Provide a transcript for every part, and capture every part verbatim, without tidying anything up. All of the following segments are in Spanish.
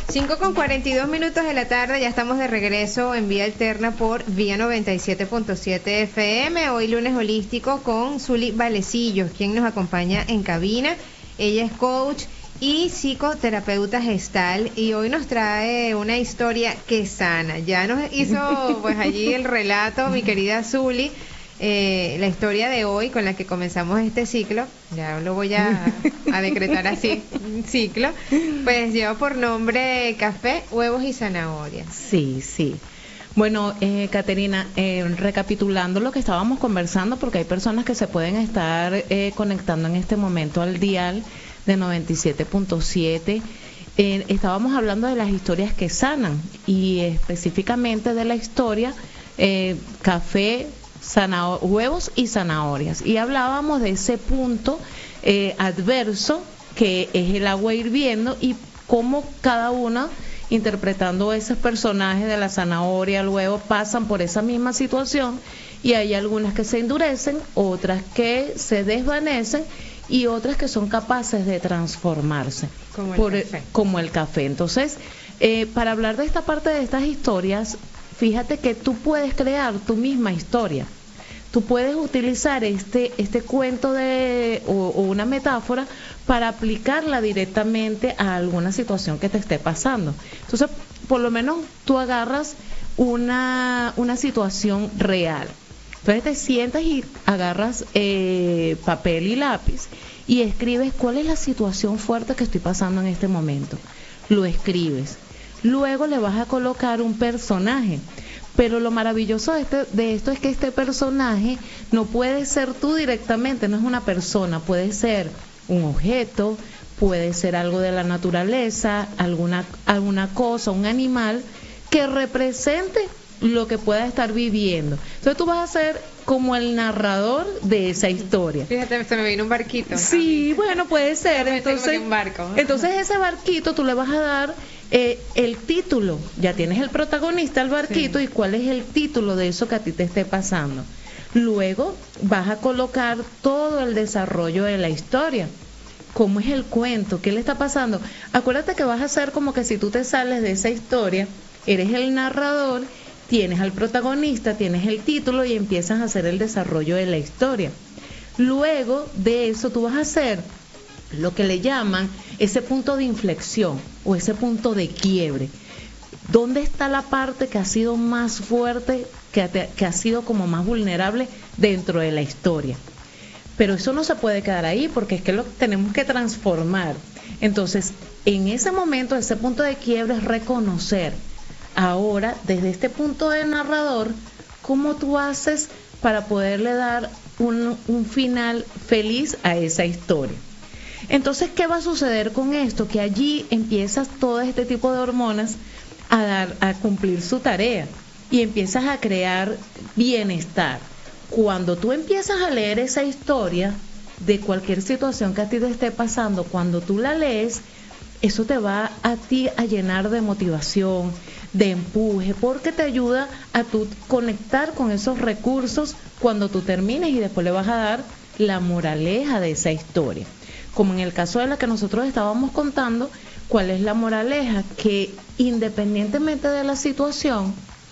cinco con cuarenta y dos minutos de la tarde, ya estamos de regreso en Vía Alterna por Vía noventa y siete punto siete F M. Hoy lunes holístico con Zuli Valecillos, quien nos acompaña en cabina. Ella es coach y psicoterapeuta gestal y hoy nos trae una historia que sana. Ya nos hizo pues allí el relato mi querida Zuli. Eh, la historia de hoy con la que comenzamos este ciclo, ya lo voy a, a decretar así, ciclo, pues lleva por nombre Café, Huevos y Zanahorias. Sí, sí. Bueno, eh, Caterina, eh, recapitulando lo que estábamos conversando, porque hay personas que se pueden estar eh, conectando en este momento al dial de noventa y siete punto siete. Eh, estábamos hablando de las historias que sanan y específicamente de la historia eh, Café, huevos y zanahorias, y hablábamos de ese punto eh, adverso que es el agua hirviendo y cómo cada una, interpretando esos personajes de la zanahoria, el huevo, pasan por esa misma situación, y hay algunas que se endurecen, otras que se desvanecen y otras que son capaces de transformarse como el por, café. Como el café. Entonces, eh, para hablar de esta parte de estas historias, fíjate que tú puedes crear tu misma historia. Tú puedes utilizar este este cuento de o, o una metáfora para aplicarla directamente a alguna situación que te esté pasando. Entonces, por lo menos tú agarras una una situación real. Entonces te sientas y agarras eh, papel y lápiz y escribes cuál es la situación fuerte que estoy pasando en este momento. Lo escribes. Luego le vas a colocar un personaje. Pero lo maravilloso de, este, de esto es que este personaje no puede ser tú directamente, no es una persona, puede ser un objeto, puede ser algo de la naturaleza, alguna, alguna cosa, un animal que represente lo que pueda estar viviendo. Entonces tú vas a ser como el narrador de esa historia. Fíjate, se me vino un barquito. Sí, bueno, puede ser. Entonces, un barco. entonces ese barquito tú le vas a dar eh, el título. Ya tienes el protagonista, el barquito, sí. Y cuál es el título de eso que a ti te esté pasando. Luego vas a colocar todo el desarrollo de la historia. ¿Cómo es el cuento? ¿Qué le está pasando? Acuérdate que vas a hacer como que si tú te sales de esa historia, eres el narrador, tienes al protagonista, tienes el título y empiezas a hacer el desarrollo de la historia. Luego de eso tú vas a hacer lo que le llaman ese punto de inflexión o ese punto de quiebre. ¿Dónde está la parte que ha sido más fuerte, que ha, que ha sido como más vulnerable dentro de la historia? Pero eso no se puede quedar ahí porque es que lo tenemos que transformar. Entonces, en ese momento, ese punto de quiebre es reconocer. Ahora, desde este punto de narrador, ¿cómo tú haces para poderle dar un, un final feliz a esa historia? Entonces, ¿qué va a suceder con esto? Que allí empiezas todo este tipo de hormonas a dar, a cumplir su tarea y empiezas a crear bienestar. Cuando tú empiezas a leer esa historia de cualquier situación que a ti te esté pasando, cuando tú la lees, eso te va a ti a llenar de motivación, de empuje, porque te ayuda a tú conectar con esos recursos cuando tú termines y después le vas a dar la moraleja de esa historia. Como en el caso de la que nosotros estábamos contando, ¿cuál es la moraleja? Que independientemente de la situación,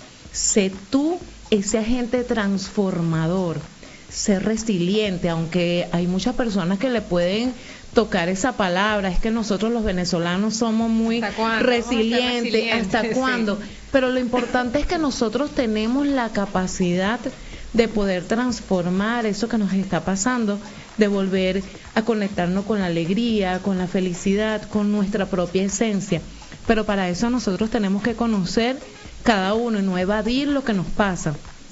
sé tú ese agente transformador, sé resiliente, aunque hay muchas personas que le pueden tocar esa palabra, es que nosotros los venezolanos somos muy resilientes, resiliente, ¿hasta cuándo? Sí. Pero lo importante es que nosotros tenemos la capacidad de poder transformar eso que nos está pasando, de volver a conectarnos con la alegría, con la felicidad, con nuestra propia esencia. Pero para eso nosotros tenemos que conocer cada uno y no evadir lo que nos pasa,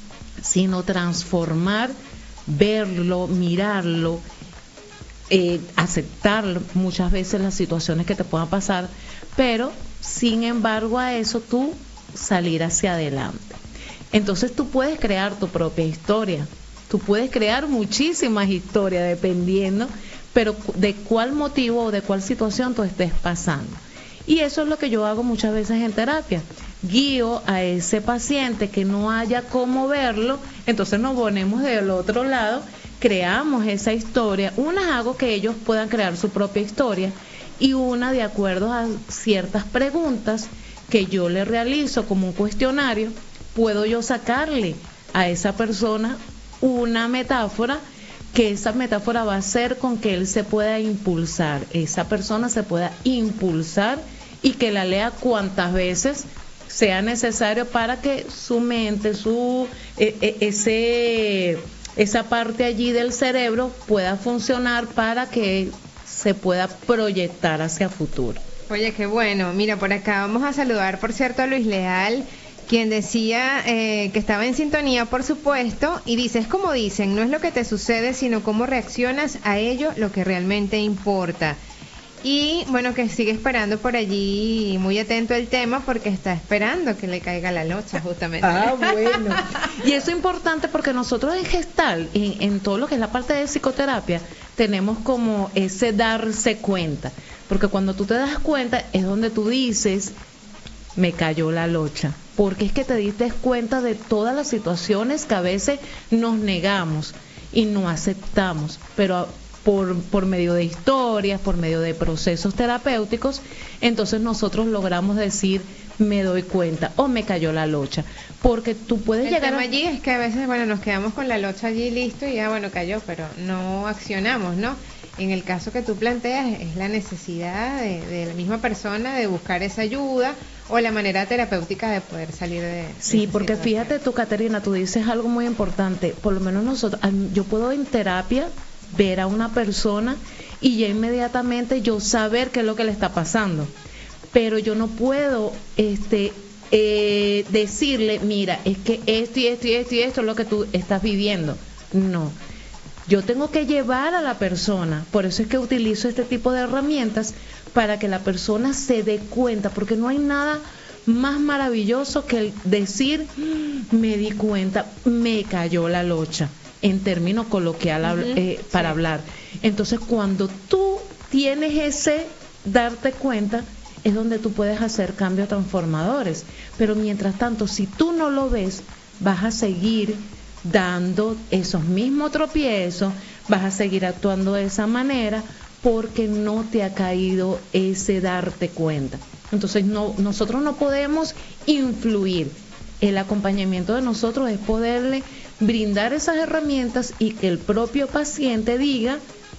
sino transformar, verlo, mirarlo, eh, aceptar muchas veces las situaciones que te puedan pasar, pero sin embargo a eso tú salir hacia adelante. Entonces tú puedes crear tu propia historia, tú puedes crear muchísimas historias dependiendo, pero de cuál motivo o de cuál situación tú estés pasando. Y eso es lo que yo hago muchas veces en terapia. Guío a ese paciente que no haya cómo verlo, entonces nos ponemos del otro lado, creamos esa historia. Una, hago que ellos puedan crear su propia historia y una de acuerdo a ciertas preguntas que yo le realizo como un cuestionario, puedo yo sacarle a esa persona una metáfora, que esa metáfora va a hacer con que él se pueda impulsar, esa persona se pueda impulsar y que la lea cuantas veces sea necesario para que su mente, su eh, ese esa parte allí del cerebro pueda funcionar para que se pueda proyectar hacia futuro. Oye, qué bueno. Mira, por acá vamos a saludar, por cierto, a Luis Leal, quien decía eh, que estaba en sintonía, por supuesto, y dice, es como dicen, no es lo que te sucede, sino cómo reaccionas a ello lo que realmente importa. Y bueno, que sigue esperando por allí, muy atento al tema, porque está esperando que le caiga la locha, justamente. Ah, bueno. Y eso es importante porque nosotros en Gestalt, en, en todo lo que es la parte de psicoterapia, tenemos como ese darse cuenta. Porque cuando tú te das cuenta es donde tú dices, me cayó la locha. Porque es que te diste cuenta de todas las situaciones que a veces nos negamos y no aceptamos, pero por, por medio de historias, por medio de procesos terapéuticos, entonces nosotros logramos decir, me doy cuenta o me cayó la locha. Porque tú puedes el llegar tema a... allí es que a veces, bueno, nos quedamos con la locha allí listo y ya, bueno, cayó, pero no accionamos, ¿no? En el caso que tú planteas, es la necesidad de, de la misma persona de buscar esa ayuda o la manera terapéutica de poder salir de, de sí, esa porque situación. fíjate tú, Caterina, tú dices algo muy importante. Por lo menos nosotros, yo puedo en terapia ver a una persona y ya inmediatamente yo saber qué es lo que le está pasando, pero yo no puedo este eh, decirle, mira, es que esto y esto y esto y esto es lo que tú estás viviendo. No, yo tengo que llevar a la persona, por eso es que utilizo este tipo de herramientas, para que la persona se dé cuenta, porque no hay nada más maravilloso que el decir, me di cuenta, me cayó la locha, en términos coloquial, uh-huh, eh, para sí. hablar. Entonces, cuando tú tienes ese darte cuenta, es donde tú puedes hacer cambios transformadores. Pero mientras tanto, si tú no lo ves, vas a seguir dando esos mismos tropiezos, vas a seguir actuando de esa manera, porque no te ha caído ese darte cuenta. Entonces, no, nosotros no podemos influir. El acompañamiento de nosotros es poderle brindar esas herramientas y que el propio paciente diga,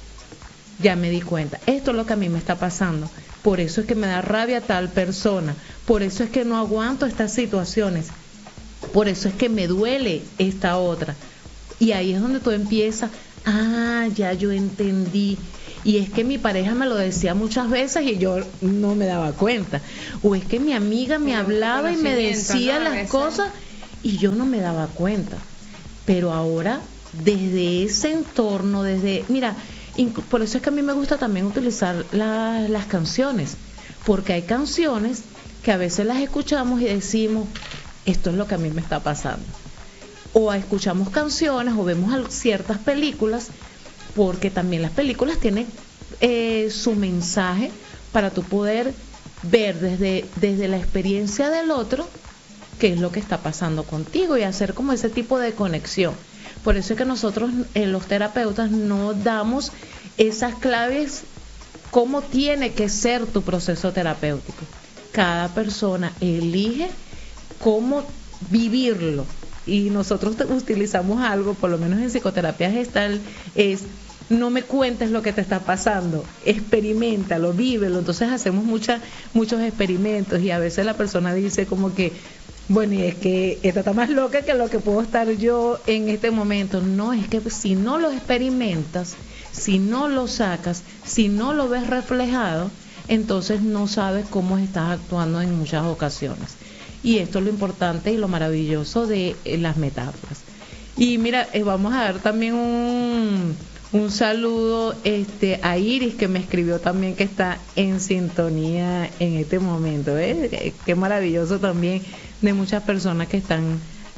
ya me di cuenta, esto es lo que a mí me está pasando, por eso es que me da rabia tal persona, por eso es que no aguanto estas situaciones, por eso es que me duele esta otra. Y ahí es donde tú empiezas, ah, ya yo entendí. Y es que mi pareja me lo decía muchas veces y yo no me daba cuenta. O es que mi amiga me hablaba y me decía ¿no? las Eso. cosas y yo no me daba cuenta. Pero ahora, desde ese entorno, desde... Mira, por eso es que a mí me gusta también utilizar la, las canciones. Porque hay canciones que a veces las escuchamos y decimos, esto es lo que a mí me está pasando. O escuchamos canciones o vemos ciertas películas, porque también las películas tienen eh, su mensaje para tú poder ver desde, desde la experiencia del otro qué es lo que está pasando contigo y hacer como ese tipo de conexión. Por eso es que nosotros, eh, los terapeutas, no damos esas claves cómo tiene que ser tu proceso terapéutico. Cada persona elige cómo vivirlo. Y nosotros utilizamos algo, por lo menos en psicoterapia gestal, es no me cuentes lo que te está pasando, experiméntalo, vívelo. Entonces hacemos mucha, muchos experimentos y a veces la persona dice como que, bueno, y es que esta está más loca que lo que puedo estar yo en este momento. No, es que si no lo experimentas, si no lo sacas, si no lo ves reflejado, entonces no sabes cómo estás actuando en muchas ocasiones. Y esto es lo importante y lo maravilloso de eh, las metáforas. Y mira, eh, vamos a dar también un, un saludo este, a Iris, que me escribió también que está en sintonía en este momento. ¿eh? Qué maravilloso también de muchas personas que están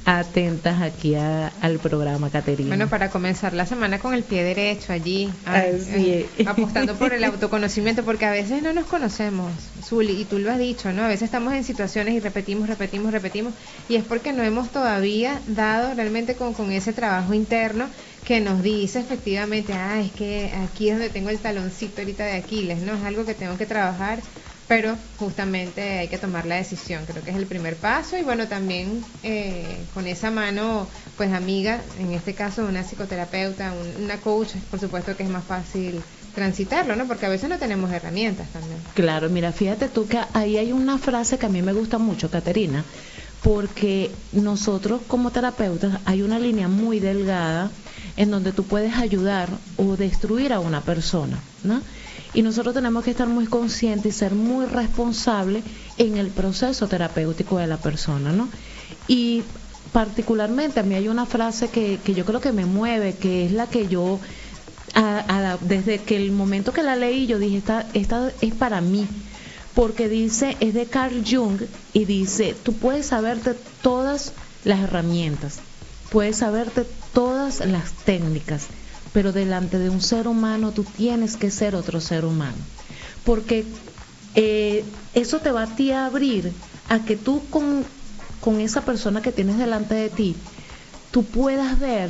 atentas aquí a, al programa, Caterina. Bueno, para comenzar la semana con el pie derecho allí, ay, eh, apostando por el autoconocimiento, porque a veces no nos conocemos, Zuli, y tú lo has dicho, ¿no? A veces estamos en situaciones y repetimos, repetimos, repetimos, y es porque no hemos todavía dado realmente con, con ese trabajo interno que nos dice efectivamente, ah, es que aquí es donde tengo el taloncito ahorita de Aquiles, ¿no? Es algo que tengo que trabajar, pero justamente hay que tomar la decisión, creo que es el primer paso, y bueno, también eh, con esa mano, pues amiga, en este caso una psicoterapeuta, un, una coach, por supuesto que es más fácil transitarlo, ¿no? Porque a veces no tenemos herramientas también. Claro, mira, fíjate tú que ahí hay una frase que a mí me gusta mucho, Caterina, porque nosotros como terapeutas hay una línea muy delgada en donde tú puedes ayudar o destruir a una persona, ¿no? Y nosotros tenemos que estar muy conscientes y ser muy responsables en el proceso terapéutico de la persona, ¿no? Y particularmente a mí hay una frase que, que yo creo que me mueve, que es la que yo, a, a, desde que el momento que la leí, yo dije, esta, esta es para mí, porque dice, es de Carl Jung, y dice, tú puedes saberte todas las herramientas, puedes saberte todas las técnicas, pero delante de un ser humano tú tienes que ser otro ser humano, porque eh, eso te va a ti a abrir a que tú con, con esa persona que tienes delante de ti, tú puedas ver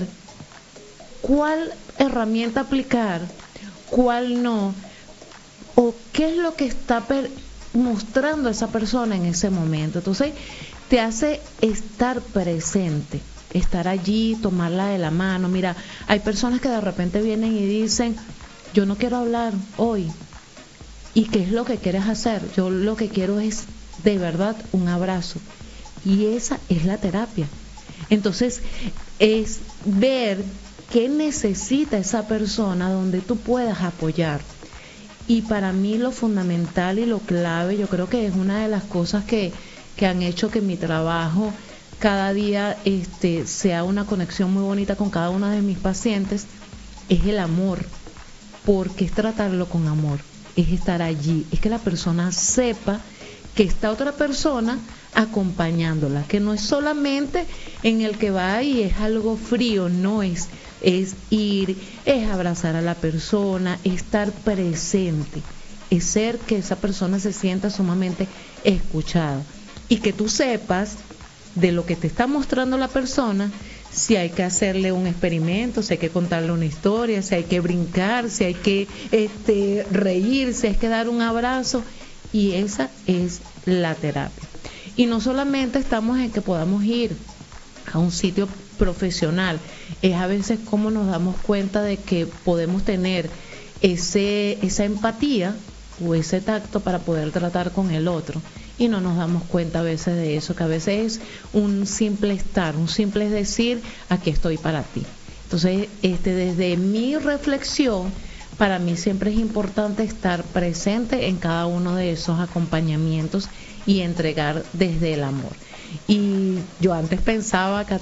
cuál herramienta aplicar, cuál no, o qué es lo que está per- mostrando esa persona en ese momento. Entonces te hace estar presente, estar allí, tomarla de la mano. Mira, hay personas que de repente vienen y dicen, yo no quiero hablar hoy. ¿Y qué es lo que quieres hacer? Yo lo que quiero es de verdad un abrazo. Y esa es la terapia. Entonces es ver qué necesita esa persona donde tú puedas apoyar. Y para mí lo fundamental y lo clave, yo creo que es una de las cosas que, que han hecho que mi trabajo cada día este, sea una conexión muy bonita con cada uno de mis pacientes, es el amor, porque es tratarlo con amor, es estar allí, es que la persona sepa que está otra persona acompañándola, que no es solamente en el que va y es algo frío, no es, es ir, es abrazar a la persona, estar presente, es ser que esa persona se sienta sumamente escuchada y que tú sepas de lo que te está mostrando la persona, si hay que hacerle un experimento, si hay que contarle una historia, si hay que brincar, si hay que este, reír, si hay que dar un abrazo, y esa es la terapia. Y no solamente estamos en que podamos ir a un sitio profesional, es a veces cómo nos damos cuenta de que podemos tener ese, esa empatía o ese tacto para poder tratar con el otro. Y no nos damos cuenta a veces de eso, que a veces es un simple estar, un simple decir, aquí estoy para ti. Entonces, este, desde mi reflexión, para mí siempre es importante estar presente en cada uno de esos acompañamientos y entregar desde el amor. Y yo antes pensaba,